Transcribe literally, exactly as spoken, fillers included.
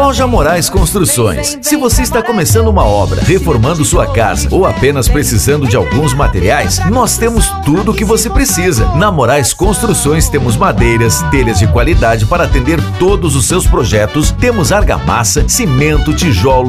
Loja Moraes Construções. Se você está começando uma obra, reformando sua casa ou apenas precisando de alguns materiais, nós temos tudo o que você precisa. Na Moraes Construções temos madeiras, telhas de qualidade para atender todos os seus projetos. Temos argamassa, cimento, tijolo,